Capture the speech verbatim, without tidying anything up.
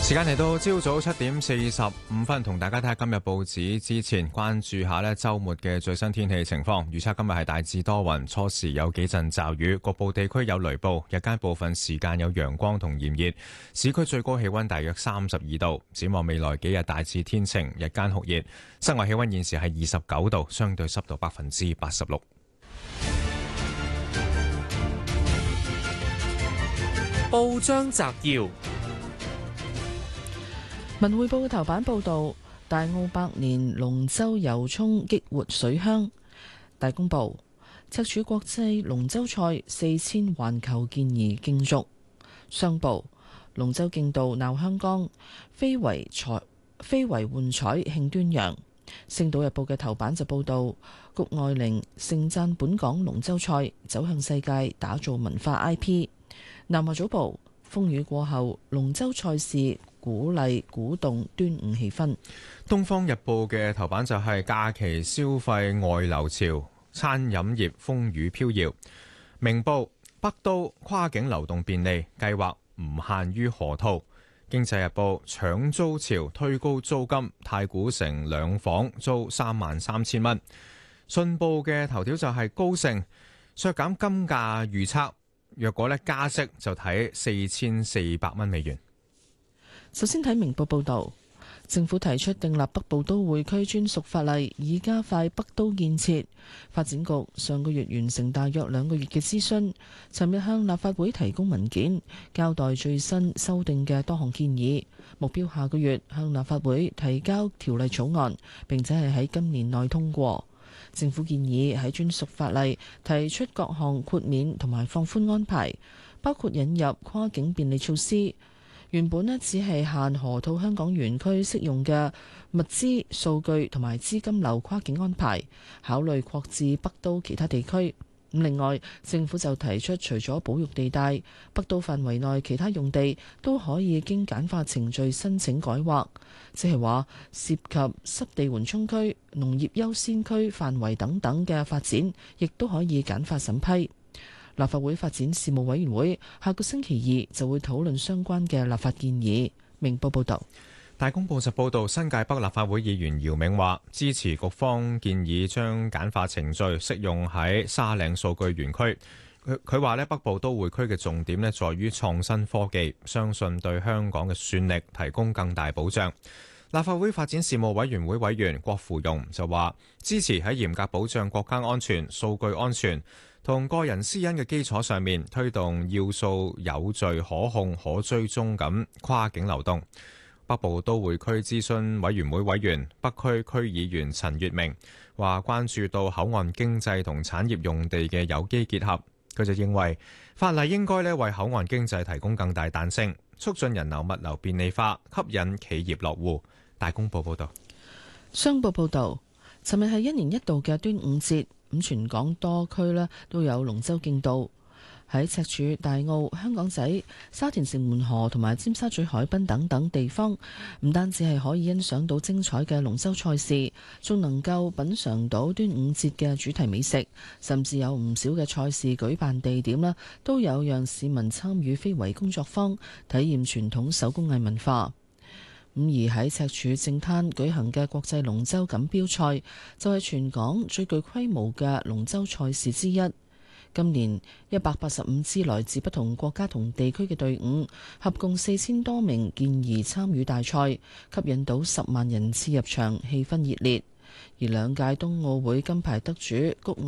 時間嚟到朝早七點四十五分，同大家睇下今日報紙之前，關注下呢週末嘅最新天氣情況。預測今日係大致多雲，初時有幾陣驟雨，局部地區有雷暴，日間部分時間有陽光同炎熱。市區最高氣溫大約三十二度。展望未來幾日大致天晴，日間酷熱。室外氣溫現時係二十九度，相對濕度百分之八十六。 報章摘要。 文匯報嘅頭版報道，大澳百年龍舟遊涌激活水鄉。大公報，赤柱國際龍舟賽四千環球健兒競逐。商報，龍舟競渡鬧香港，非遺彩非遺換彩慶端陽。星島日報嘅頭版就報道，谷愛凌盛讚本港龍舟賽走向世界，打造文化 I P。南華早報，風雨過後龍舟賽事鼓勵鼓動端午氣氛。 東方日報嘅頭版就係假期消費外流潮，餐飲業風雨飄搖。明報，北都跨境流動便利計劃唔限於河套。經濟日報，搶租潮推高租金，太古城兩房租三萬三千蚊。信報嘅頭條就係高盛削減金價預測，若果咧加息就睇四千四百蚊美元。 首先睇明報報導，政府提出訂立北部都會區專屬法例，以加快北都建設。發展局上個月完成大約兩個月嘅諮詢，尋日向立法會提供文件，交代最新修訂嘅多項建議，目標下個月向立法會提交條例草案，並且係喺今年內通過。政府建議喺專屬法例提出各項豁免同埋放寬安排，包括引入跨境便利措施。原本呢只係限河套香港園區適用嘅物資、數據同埋資金流跨境安排，考慮擴至北都其他地區。咁另外，政府就提出，除咗保育地帶，北都範圍內其他用地都可以經簡化程序申請改劃，即係話涉及濕地緩衝區、農業優先區範圍等等嘅發展，亦都可以簡化審批。立法會發展事務委員會下個星期二就會討論相關嘅立法建議。明報報道。 大公報就報道，新界北立法會議員姚明話支持局方建議將簡化程序適用喺沙嶺數據園區。佢佢話咧，北部都會區嘅重點咧在於創新科技，相信對香港嘅算力提供更大保障。立法會發展事務委員會委員郭芙蓉就話支持喺嚴格保障國家安全、數據安全同個人私隱嘅基礎上面，推動要素有序、可控、可追蹤咁跨境流動。北部都會區諮詢委員會委員、北區區議員陳月明話關注到口岸經濟同產業用地嘅有機結合，佢就認為法例應該咧為口岸經濟提供更大彈性，促進人流物流便利化，吸引企業落戶。大公報報道。 商報報道，尋日係一年一度嘅端午節，咁全港多區咧都有龍舟競渡。喺赤柱、大澳、香港仔、沙田城門河同埋尖沙咀海濱等等地方，唔單止係可以欣賞到精彩嘅龍舟賽事，仲能夠品嘗到端午節嘅主題美食，甚至有唔少嘅賽事舉辦地點啦，都有讓市民參與非遺工作坊，體驗傳統手工藝文化。咁而喺赤柱正灘舉行嘅國際龍舟錦標賽，就係全港最具規模嘅龍舟賽事之一。今年一百八十五支來自不同國家同地區嘅隊伍，合共四千多名健兒參與大賽，吸引到十萬人次入場，氣氛熱烈。而兩屆冬奧會金牌得主谷